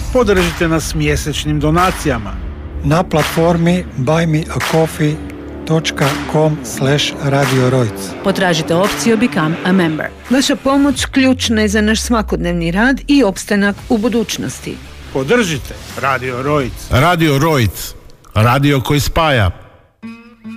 Podržite nas mjesečnim donacijama na platformi buymeacoffee.com/Radio Rojc. Potražite opciju Become a Member. Vaša pomoć ključna je za naš svakodnevni rad i opstanak u budućnosti. Podržite Radio Rojc. Radio Rojc, radio koji spaja.